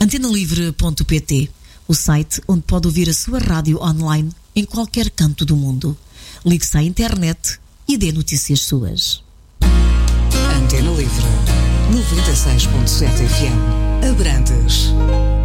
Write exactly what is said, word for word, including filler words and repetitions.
antena livre ponto pt, o site onde pode ouvir a sua rádio online em qualquer canto do mundo. Ligue-se à internet e dê notícias suas. Antena Livre, noventa e seis ponto sete F M, Abrantes.